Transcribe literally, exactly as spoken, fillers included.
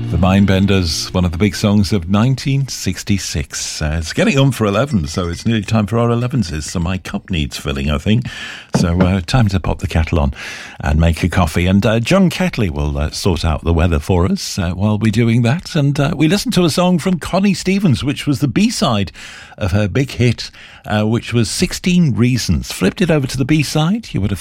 The Mindbenders, one of the big songs of nineteen sixty-six. Uh, it's getting on for eleven, so it's nearly time for our elevenses. So my cup needs filling, I think. So uh, time to pop the kettle on and make a coffee. And uh, John Ketley will uh, sort out the weather for us uh, while we're doing that. And uh, we listened to a song from Connie Stevens, which was the B-side of her big hit, uh, which was sixteen Reasons. Flipped it over to the B-side, you would have